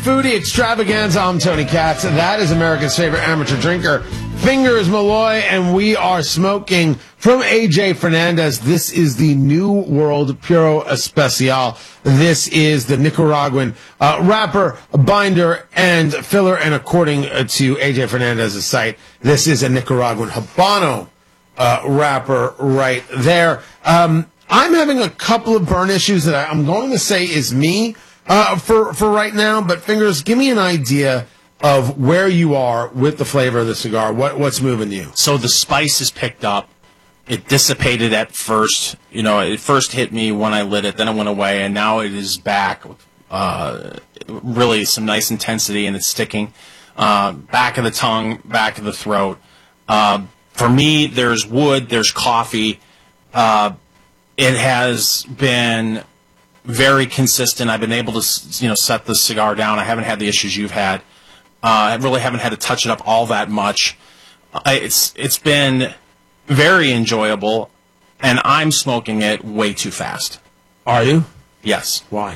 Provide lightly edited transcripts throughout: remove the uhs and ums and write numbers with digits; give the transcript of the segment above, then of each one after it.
Foodie extravaganza. I'm Tony Katz. That is America's favorite amateur drinker, Fingers Malloy, and we are smoking from AJ Fernandez. This is the New World Puro Especial. This is the Nicaraguan wrapper, binder, and filler, and according to AJ Fernandez's site, this is a Nicaraguan Habano wrapper right there. I'm having a couple of burn issues that I'm going to say is me. For right now, but Fingers, give me an idea of where you are with the flavor of the cigar. What's moving you? So the spice is picked up. It dissipated at first. You know, it first hit me when I lit it, then it went away, and now it is back. Really some nice intensity, and it's sticking. Back of the tongue, back of the throat. For me, there's wood, there's coffee. It has been very consistent. I've been able to, set the cigar down. I haven't had the issues you've had. I really haven't had to touch it up all that much. It's been very enjoyable, and I'm smoking it way too fast. Are you? Yes. Why?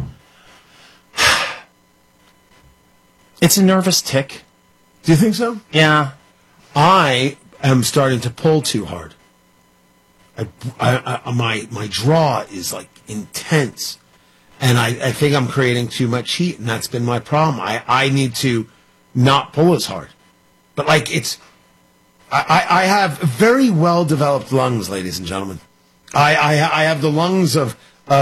It's a nervous tick. Do you think so? Yeah. I am starting to pull too hard. My draw is like intense, and I think I'm creating too much heat, and that's been my problem. I need to not pull as hard, but like I have very well developed lungs, ladies and gentlemen. I have the lungs of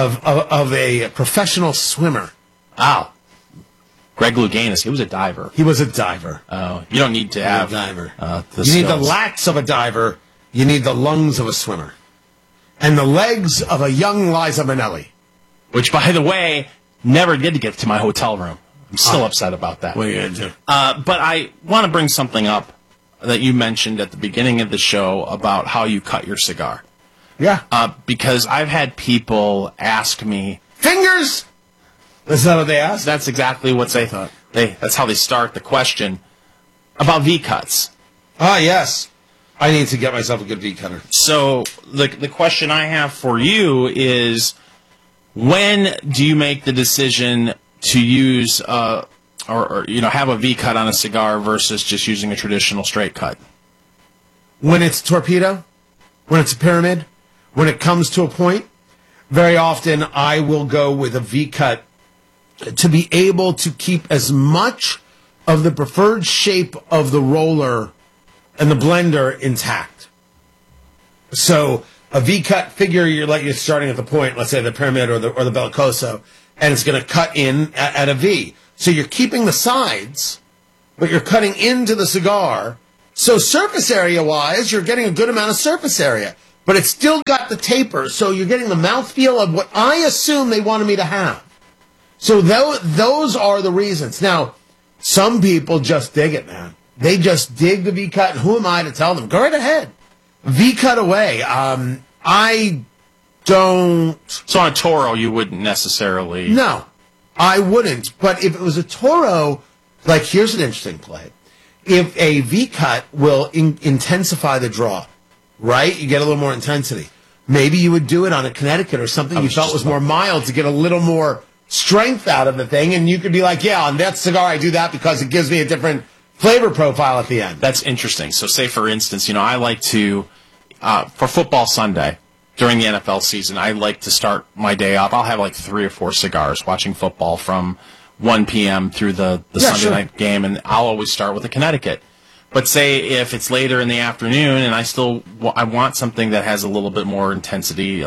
a professional swimmer. Wow. Greg Louganis, he was a diver. He was a diver. Oh, you don't need to have a diver. You need the lats of a diver. You need the lungs of a swimmer. And the legs of a young Liza Minnelli. Which, by the way, never did get to my hotel room. I'm still upset about that. What are you going to do? But I want to bring something up that you mentioned at the beginning of the show about how you cut your cigar. Yeah. Because I've had people ask me... Fingers! That's not what they asked? That's exactly what they thought. That's how they start the question about V-cuts. Ah, yes. I need to get myself a good V-cutter. So the question I have for you is, when do you make the decision to use or have a V-cut on a cigar versus just using a traditional straight cut? When it's torpedo, when it's a pyramid, when it comes to a point, very often I will go with a V-cut to be able to keep as much of the preferred shape of the roller and the blender intact. So a V-cut figure, you're starting at the point, let's say the pyramid or the bellicoso, and it's going to cut in at a V. So you're keeping the sides, but you're cutting into the cigar. So surface area-wise, you're getting a good amount of surface area, but it's still got the taper, so you're getting the mouthfeel of what I assume they wanted me to have. So those are the reasons. Now, some people just dig it, man. They just dig the V-cut, and who am I to tell them? Go right ahead. V-cut away. I don't... So on a Toro, you wouldn't necessarily... No, I wouldn't. But if it was a Toro, like, here's an interesting play. If a V-cut will intensify the draw, right? You get a little more intensity. Maybe you would do it on a Connecticut or something you felt was more mild to get a little more strength out of the thing, and you could be like, yeah, on that cigar, I do that because it gives me a different flavor profile at the end. That's interesting. So say, for instance, I like to, for football Sunday, during the NFL season, I like to start my day off. I'll have like 3 or 4 cigars watching football from 1 p.m. through the Sunday night game, and I'll always start with a Connecticut. But say if it's later in the afternoon and I want something that has a little bit more intensity,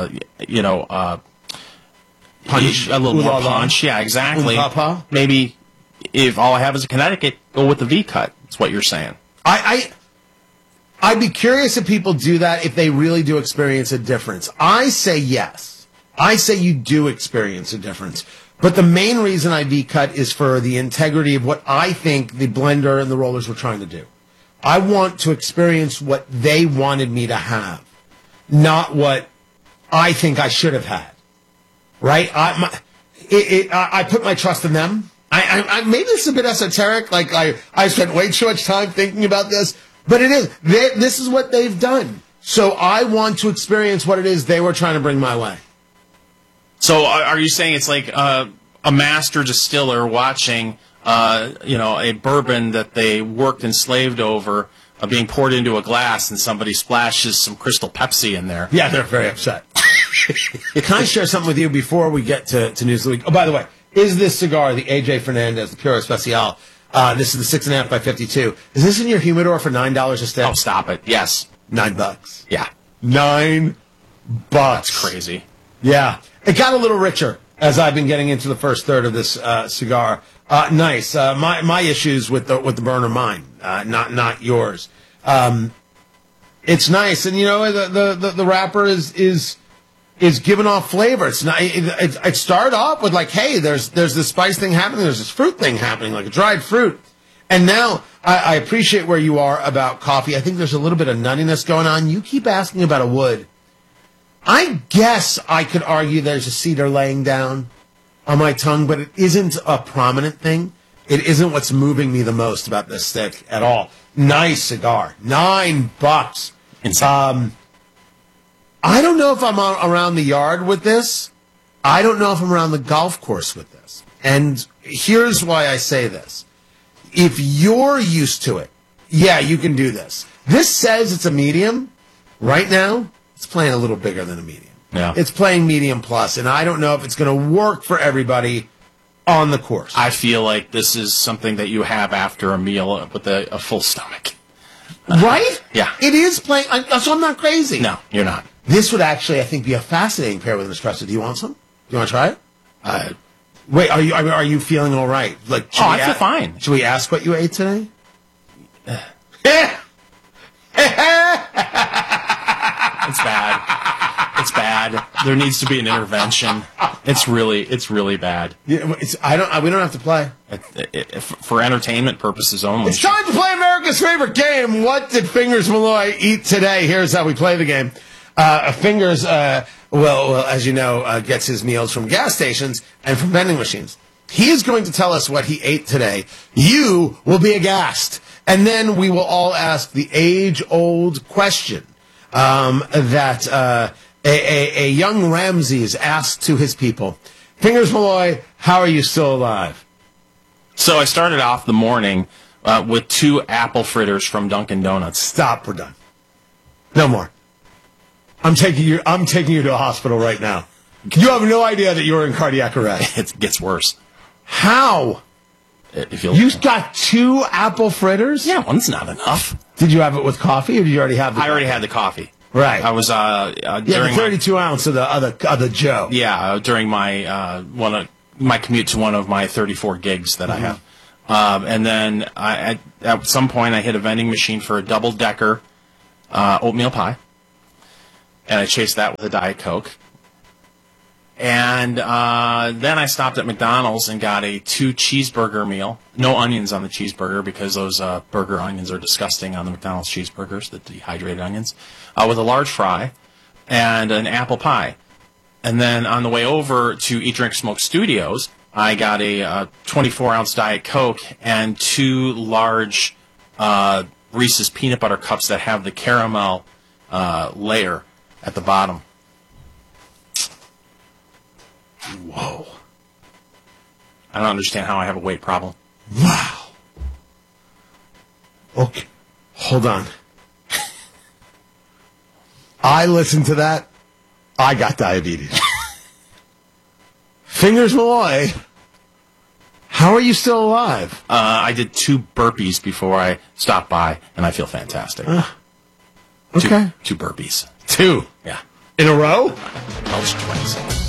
punch, a little more punch. Yeah, exactly. Maybe if all I have is a Connecticut, go with the V-cut. That's what you're saying. I'd be curious if people do that, if they really do experience a difference. I say yes. I say you do experience a difference. But the main reason I V-cut is for the integrity of what I think the blender and the rollers were trying to do. I want to experience what they wanted me to have, not what I think I should have had. Right? I put my trust in them. I maybe this is a bit esoteric. Like I spent way too much time thinking about this, but it is. This is what they've done. So I want to experience what it is they were trying to bring my way. So are you saying it's like a master distiller watching, a bourbon that they worked and slaved over being poured into a glass, and somebody splashes some Crystal Pepsi in there. Yeah, they're very upset. Can I share something with you before we get to News of the Week? Oh, by the way, is this cigar, the AJ Fernandez, the Puro Especial, this is the 6.5 by 52. Is this in your humidor for $9 a stick? Oh, stop it. Yes. $9. Yeah. $9. That's crazy. Yeah. It got a little richer as I've been getting into the first third of this cigar. Nice. My issues with the burn are mine, not yours. It's nice, and the wrapper is giving off flavor. It's not. It started off with like, hey, there's this spice thing happening, there's this fruit thing happening, like a dried fruit, and now I appreciate where you are about coffee. I think there's a little bit of nuttiness going on. You keep asking about a wood. I guess I could argue there's a cedar laying down on my tongue, but it isn't a prominent thing. It isn't what's moving me the most about this stick at all. Nice cigar. $9. Insane. I don't know if I'm around the yard with this. I don't know if I'm around the golf course with this. And here's why I say this. If you're used to it, yeah, you can do this. This says it's a medium. Right now, it's playing a little bigger than a medium. Yeah. It's playing medium plus, and I don't know if it's going to work for everybody on the course. I feel like this is something that you have after a meal with a full stomach. Right? Yeah. It is playing, so I'm not crazy. No, you're not. This would actually, I think, be a fascinating pair with an espresso. Do you want some? Do you want to try it? Wait, are you feeling all right? Like, I feel fine. Should we ask what you ate today? It's bad. It's bad. There needs to be an intervention. It's really bad. Yeah, we don't have to play. For entertainment purposes only. It's time to play America's favorite game. What did Fingers Malloy eat today? Here's how we play the game. Fingers, as you know, gets his meals from gas stations and from vending machines. He is going to tell us what he ate today. You will be aghast. And then we will all ask the age-old question that a young Ramses asked to his people. Fingers Malloy, how are you still alive? So I started off the morning with 2 apple fritters from Dunkin' Donuts. Stop, we're done. No more. I'm taking you to a hospital right now. You have no idea that you're in cardiac arrest. It gets worse. How? You got 2 apple fritters? Yeah, one's not enough. Did you have it with coffee, or did you already have the I already had the coffee. Right. I was during the 32 ounce of the Joe. Yeah, during my my commute to one of my 34 gigs that I have. And then at some point I hit a vending machine for a double-decker oatmeal pie. And I chased that with a Diet Coke. And then I stopped at McDonald's and got a 2-cheeseburger meal. No onions on the cheeseburger because those burger onions are disgusting on the McDonald's cheeseburgers, the dehydrated onions, with a large fry and an apple pie. And then on the way over to Eat, Drink, Smoke Studios, I got a 24-ounce Diet Coke and 2 large Reese's peanut butter cups that have the caramel layer at the bottom. Whoa. I don't understand how I have a weight problem. Wow. Okay. Hold on. I listened to that. I got diabetes. Fingers Malloy, how are you still alive? I did 2 burpees before I stopped by, and I feel fantastic. Okay. 2 burpees. 2? Yeah. In a row? That was 20.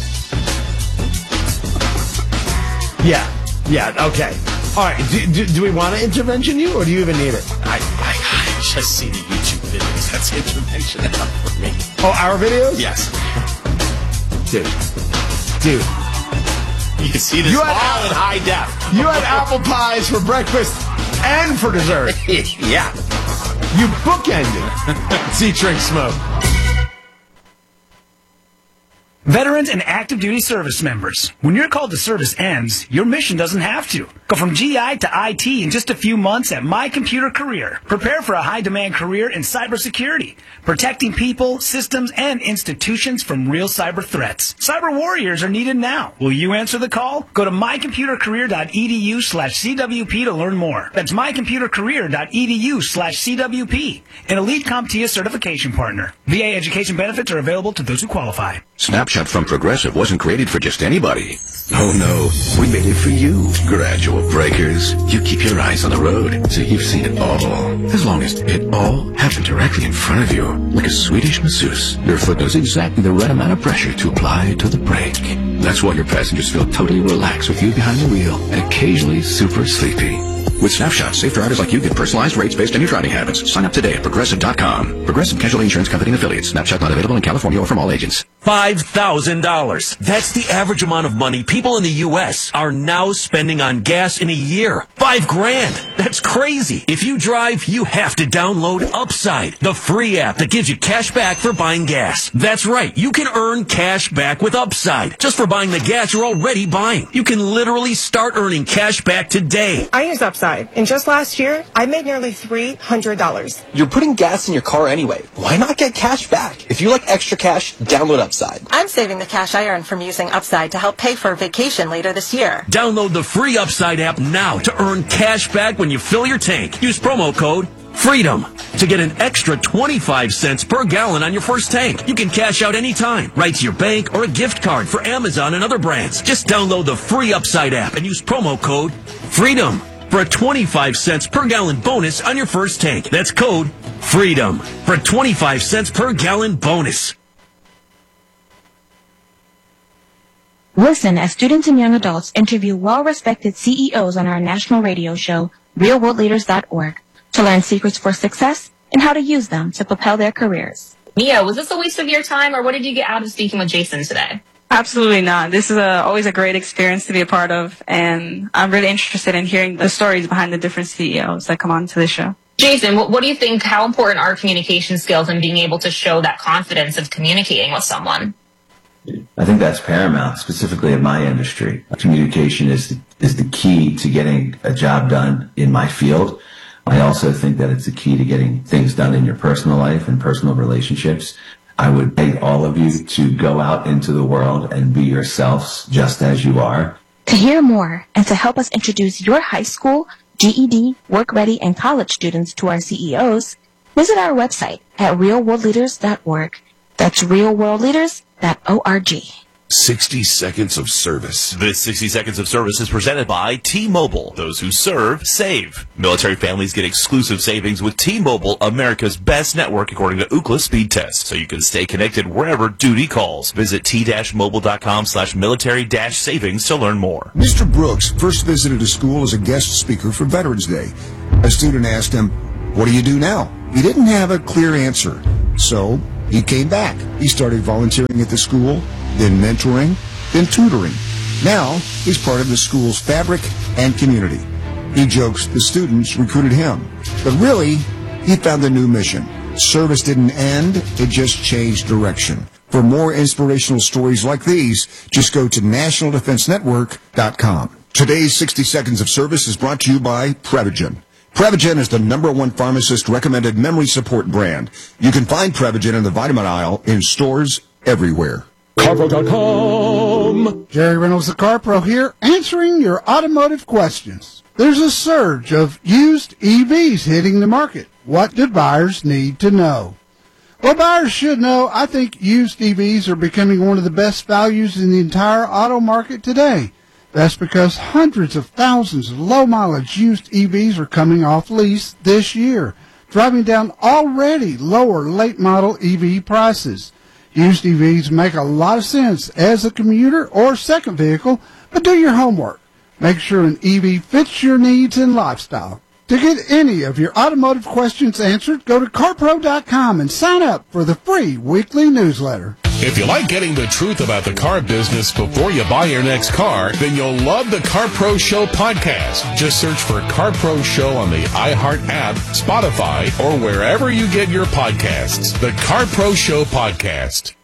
Yeah, okay. All right, do we want to intervention you, or do you even need it? I just see the YouTube videos. That's intervention enough for me. Oh, our videos? Yes. Dude. You can see this all in high def. You had apple pies for breakfast and for dessert. Yeah. You bookended. See, Drink, Smoke. Veterans and active duty service members, when your call to service ends, your mission doesn't have to. Go from GI to IT in just a few months at My Computer Career. Prepare for a high-demand career in cybersecurity, protecting people, systems, and institutions from real cyber threats. Cyber warriors are needed now. Will you answer the call? Go to mycomputercareer.edu/CWP to learn more. That's mycomputercareer.edu/CWP. An elite CompTIA certification partner. VA education benefits are available to those who qualify. Snapshot from Progressive wasn't created for just anybody. Oh no, we made it for you, gradual breakers. You keep your eyes on the road, so you've seen it all. As long as it all happened directly in front of you, like a Swedish masseuse, your foot knows exactly the right amount of pressure to apply to the brake. That's why your passengers feel totally relaxed with you behind the wheel and occasionally super sleepy. With Snapshot, safe drivers like you get personalized rates based on your driving habits. Sign up today at Progressive.com. Progressive Casualty Insurance Company and Affiliates. Snapshot not available in California or from all agents. $5,000. That's the average amount of money people in the U.S. are now spending on gas in a year. $5,000. That's crazy. If you drive, you have to download Upside, the free app that gives you cash back for buying gas. That's right. You can earn cash back with Upside just for buying the gas you're already buying. You can literally start earning cash back today. I use Upside, and just last year, I made nearly $300. You're putting gas in your car anyway. Why not get cash back? If you like extra cash, download Upside. I'm saving the cash I earned from using Upside to help pay for a vacation later this year. Download the free Upside app now to earn cash back when you fill your tank. Use promo code FREEDOM to get an extra 25 cents per gallon on your first tank. You can cash out anytime, right to your bank or a gift card for Amazon and other brands. Just download the free Upside app and use promo code FREEDOM for a 25 cents per gallon bonus on your first tank. That's code FREEDOM for a 25 cents per gallon bonus. Listen as students and young adults interview well-respected CEOs on our national radio show, realworldleaders.org, to learn secrets for success and how to use them to propel their careers. Mia, was this a waste of your time, or what did you get out of speaking with Jason today? Absolutely not. This is always a great experience to be a part of, and I'm really interested in hearing the stories behind the different CEOs that come on to the show. Jason, what do you think, how important are communication skills and being able to show that confidence of communicating with someone? I think that's paramount, specifically in my industry. Communication is the key to getting a job done in my field. I also think that it's the key to getting things done in your personal life and personal relationships. I would beg all of you to go out into the world and be yourselves just as you are. To hear more and to help us introduce your high school, GED, work-ready, and college students to our CEOs, visit our website at realworldleaders.org. That's realworldleaders.org. 60 Seconds of Service. This 60 Seconds of Service is presented by T-Mobile. Those who serve, save. Military families get exclusive savings with T-Mobile, America's best network according to Ookla speed test, so you can stay connected wherever duty calls. Visit t-mobile.com/military-savings to learn more. Mr. Brooks first visited a school as a guest speaker for Veterans Day. A student asked him, "What do you do now?" He didn't have a clear answer, so he came back. He started volunteering at the school, then mentoring, then tutoring. Now, he's part of the school's fabric and community. He jokes the students recruited him. But really, he found a new mission. Service didn't end, it just changed direction. For more inspirational stories like these, just go to nationaldefensenetwork.com. Today's 60 Seconds of Service is brought to you by Prevagen. Prevagen is the #1 pharmacist-recommended memory support brand. You can find Prevagen in the vitamin aisle in stores everywhere. CarPro.com. Jerry Reynolds, the CarPro here, answering your automotive questions. There's a surge of used EVs hitting the market. What do buyers need to know? Well, buyers should know. I think used EVs are becoming one of the best values in the entire auto market today. That's because hundreds of thousands of low-mileage used EVs are coming off lease this year, driving down already lower late-model EV prices. Used EVs make a lot of sense as a commuter or second vehicle, but do your homework. Make sure an EV fits your needs and lifestyle. To get any of your automotive questions answered, go to CarPro.com and sign up for the free weekly newsletter. If you like getting the truth about the car business before you buy your next car, then you'll love the Car Pro Show podcast. Just search for Car Pro Show on the iHeart app, Spotify, or wherever you get your podcasts. The Car Pro Show podcast.